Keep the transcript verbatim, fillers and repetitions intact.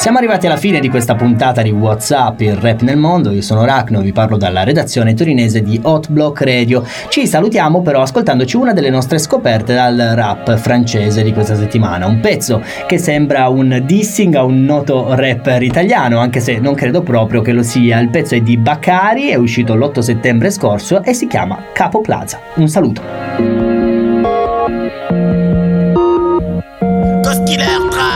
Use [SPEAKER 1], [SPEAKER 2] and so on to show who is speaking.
[SPEAKER 1] Siamo arrivati alla fine di questa puntata di WhatsApp, il rap nel mondo. Io sono Rachno, vi parlo dalla redazione torinese di Hot Block Radio. Ci salutiamo però ascoltandoci una delle nostre scoperte dal rap francese di questa settimana. Un pezzo che sembra un dissing a un noto rapper italiano, anche se non credo proprio che lo sia. Il pezzo è di Baccari, è uscito l'otto settembre scorso e si chiama Capo Plaza. Un saluto.